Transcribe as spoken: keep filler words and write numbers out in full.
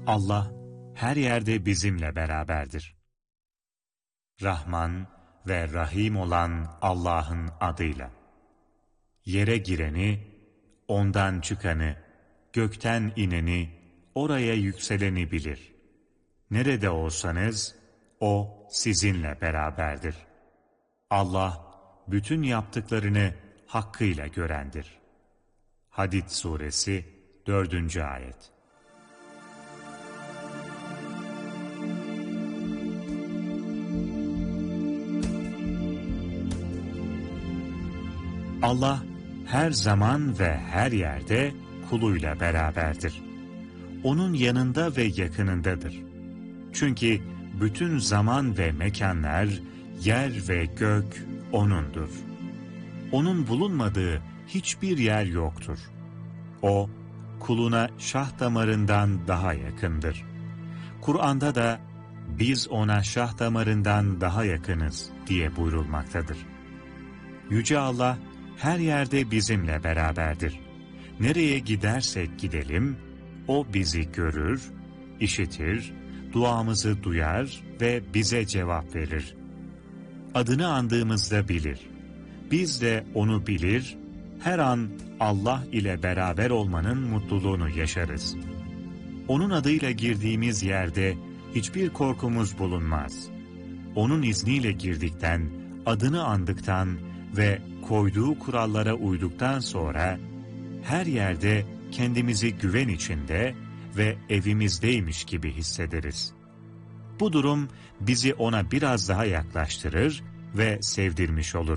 Allah her yerde bizimle beraberdir. Rahman ve Rahim olan Allah'ın adıyla. Yere gireni, ondan çıkanı, gökten ineni, oraya yükseleni bilir. Nerede olsanız, O sizinle beraberdir. Allah, bütün yaptıklarını hakkıyla görendir. Hadid Suresi dördüncü Ayet. Allah her zaman ve her yerde kuluyla beraberdir. Onun yanında ve yakınındadır. Çünkü bütün zaman ve mekanlar, yer ve gök O'nundur. O'nun bulunmadığı hiçbir yer yoktur. O, kuluna şah damarından daha yakındır. Kur'an'da da biz O'na şah damarından daha yakınız diye buyurulmaktadır. Yüce Allah her yerde bizimle beraberdir. Nereye gidersek gidelim, O bizi görür, işitir, duamızı duyar ve bize cevap verir. Adını andığımızda bilir. Biz de O'nu bilir, her an Allah ile beraber olmanın mutluluğunu yaşarız. O'nun adıyla girdiğimiz yerde hiçbir korkumuz bulunmaz. O'nun izniyle girdikten, adını andıktan ve koyduğu kurallara uyduktan sonra her yerde kendimizi güven içinde ve evimizdeymiş gibi hissederiz. Bu durum bizi O'na biraz daha yaklaştırır ve sevdirmiş olur.